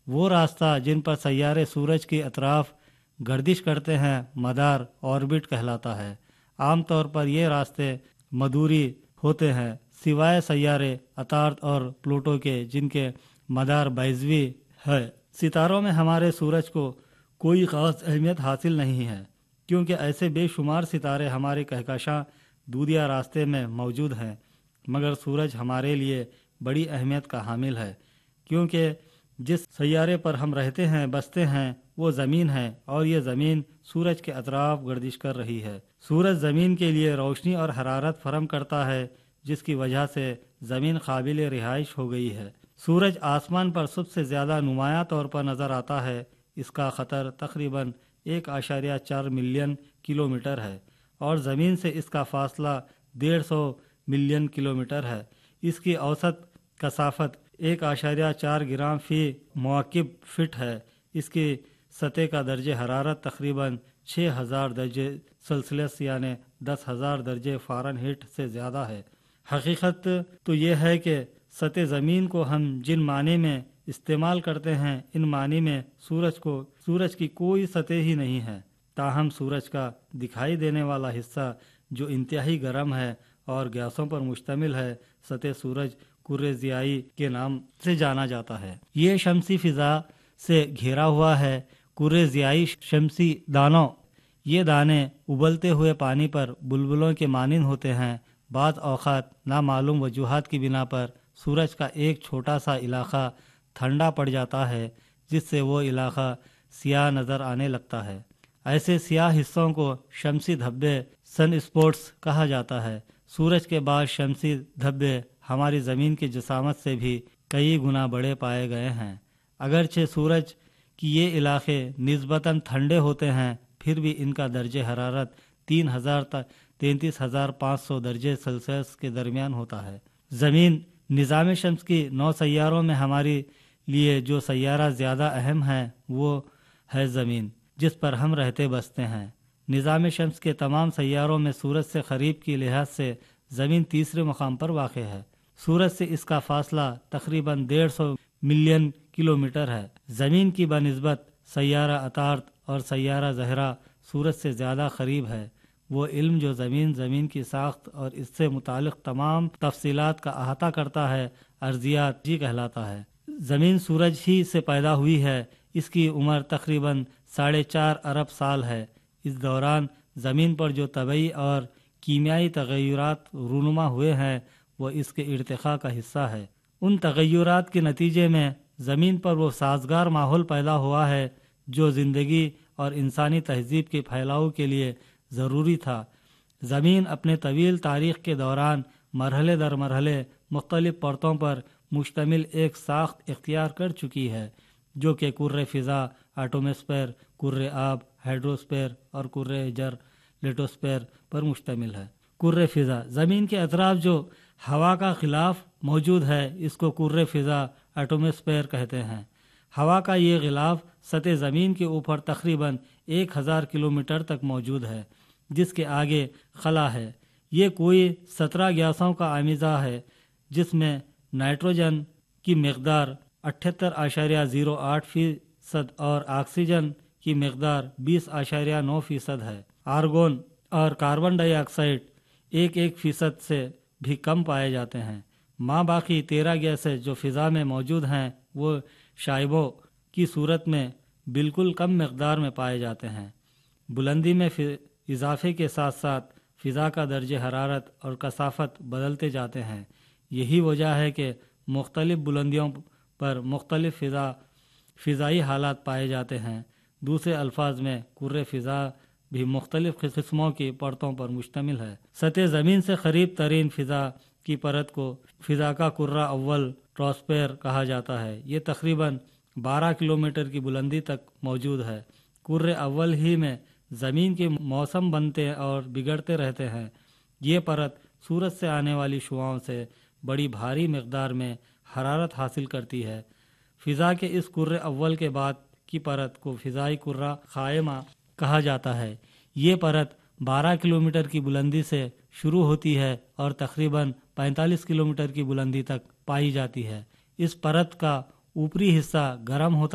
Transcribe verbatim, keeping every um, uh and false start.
وہ راستہ جن پر سیارے سورج کی اطراف گردش کرتے ہیں مدار آربٹ کہلاتا ہے۔ عام طور پر یہ راستے مدوری ہوتے ہیں سوائے سیارے عطارد اور پلوٹو کے جن کے مدار بیضوی ہے۔ ستاروں میں ہمارے سورج کو کوئی خاص اہمیت حاصل نہیں ہے کیونکہ ایسے بے شمار ستارے ہمارے کہکشاں دودیا راستے میں موجود ہیں، مگر سورج ہمارے لیے بڑی اہمیت کا حامل ہے کیونکہ جس سیارے پر ہم رہتے ہیں بستے ہیں وہ زمین ہے اور یہ زمین سورج کے اطراف گردش کر رہی ہے۔ سورج زمین کے لیے روشنی اور حرارت فراہم کرتا ہے جس کی وجہ سے زمین قابل رہائش ہو گئی ہے۔ سورج آسمان پر سب سے زیادہ نمایاں طور پر نظر آتا ہے۔ اس کا قطر تقریباً ایک اشاریہ چار ملین کلومیٹر ہے اور زمین سے اس کا فاصلہ ڈیڑھ سو ملین کلومیٹر ہے۔ اس کی اوسط کثافت ایک اشاریہ چار گرام فی مکعب فٹ ہے۔ اس کی سطح کا درجہ حرارت تقریباً چھ ہزار درجہ سیلسیس یعنی دس ہزار درجہ فارن ہیٹ سے زیادہ ہے۔ حقیقت تو یہ ہے کہ سطح زمین کو ہم جن معنی میں استعمال کرتے ہیں ان معنی میں سورج کو سورج کی کوئی سطح ہی نہیں ہے، تاہم سورج کا دکھائی دینے والا حصہ جو انتہائی گرم ہے اور گیسوں پر مشتمل ہے سطح سورج کرۂ ضیائی کے نام سے جانا جاتا ہے۔ یہ شمسی فضا سے گھیرا ہوا ہے۔ کرۂ ضیائی شمسی دانوں یہ دانے ابلتے ہوئے پانی پر بلبلوں کے مانند ہوتے ہیں۔ بعض اوقات نامعلوم وجوہات کی بنا پر سورج کا ایک چھوٹا سا علاقہ ٹھنڈا پڑ جاتا ہے جس سے وہ علاقہ سیاہ نظر آنے لگتا ہے۔ ایسے سیاہ حصوں کو شمسی دھبے سن اسپاٹس کہا جاتا ہے۔ سورج کے بعد شمسی دھبے ہماری زمین کی جسامت سے بھی کئی گنا بڑے پائے گئے ہیں۔ اگرچہ سورج کی یہ علاقے نسبتاً ٹھنڈے ہوتے ہیں پھر بھی ان کا درجہ حرارت تین ہزار تک تینتیس ہزار پانچ سو درجہ سیلسیس کے درمیان ہوتا ہے۔ زمین نظام شمس کی نو سیاروں میں ہمارے لیے جو سیارہ زیادہ اہم ہے وہ ہے زمین جس پر ہم رہتے بستے ہیں۔ نظام شمس کے تمام سیاروں میں سورج سے قریب کی لحاظ سے زمین تیسرے مقام پر واقع ہے۔ سورج سے اس کا فاصلہ تقریباً ڈیڑھ سو ملین کلومیٹر ہے۔ زمین کی بنسبت سیارہ عطارد اور سیارہ زہرہ سورج سے زیادہ قریب ہے۔ وہ علم جو زمین زمین کی ساخت اور اس سے متعلق تمام تفصیلات کا احاطہ کرتا ہے ارضیات جی کہلاتا ہے۔ زمین سورج ہی سے پیدا ہوئی ہے۔ اس کی عمر تقریباً ساڑھے چار ارب سال ہے۔ اس دوران زمین پر جو طبعی اور کیمیائی تغیرات رونما ہوئے ہیں وہ اس کے ارتقاء کا حصہ ہے۔ ان تغیرات کے نتیجے میں زمین پر وہ سازگار ماحول پیدا ہوا ہے جو زندگی اور انسانی تہذیب کے پھیلاؤ کے لیے ضروری تھا۔ زمین اپنے طویل تاریخ کے دوران مرحلے در مرحلے مختلف پرتوں پر مشتمل ایک ساخت اختیار کر چکی ہے جو کہ کرۂ فضا، ایٹماسفیر، کرۂ آب، ہائیڈروسفیر اور کرۂ جر لیٹوسفیر پر مشتمل ہے۔ کرۂ فضا زمین کے اطراف جو ہوا کا غلاف موجود ہے اس کو کرۂ فضا ایٹماسفیر کہتے ہیں۔ ہوا کا یہ غلاف سطح زمین کے اوپر تقریباً ایک ہزار کلومیٹر تک موجود ہے جس کے آگے خلا ہے۔ یہ کوئی سترہ گیسوں کا آمیزہ ہے جس میں نائٹروجن کی مقدار اٹھہتر اشاریہ زیرو آٹھ فیصد اور آکسیجن کی مقدار بیس اشاریہ نو فیصد ہے۔ آرگون اور کاربن ڈائی آکسائڈ ایک ایک فیصد سے بھی کم پائے جاتے ہیں۔ ماں باقی تیرہ گیسیں جو فضا میں موجود ہیں وہ شائبوں کی صورت میں بالکل کم مقدار میں پائے جاتے ہیں۔ بلندی میں اضافے کے ساتھ ساتھ فضا کا درجہ حرارت اور کثافت بدلتے جاتے ہیں۔ یہی وجہ ہے کہ مختلف بلندیوں پر مختلف فضا فضائی حالات پائے جاتے ہیں۔ دوسرے الفاظ میں کرۂ فضا بھی مختلف قسموں کی پرتوں پر مشتمل ہے۔ سطح زمین سے قریب ترین فضا کی پرت کو فضا کا کرہ اول ٹراسفیر کہا جاتا ہے۔ یہ تقریباً بارہ کلومیٹر کی بلندی تک موجود ہے۔ کرہ اول ہی میں زمین کے موسم بنتے اور بگڑتے رہتے ہیں۔ یہ پرت سورج سے آنے والی شعاؤں سے بڑی بھاری مقدار میں حرارت حاصل کرتی ہے۔ فضا کے اس کرہ اول کے بعد کی پرت کو فضائی کرہ خائمہ کہا جاتا ہے۔ یہ پرت بارہ کلومیٹر کی بلندی سے شروع ہوتی ہے اور تقریباً پینتالیس کلومیٹر کی بلندی تک پائی جاتی ہے۔ اس پرت کا اوپری حصہ گرم ہوتا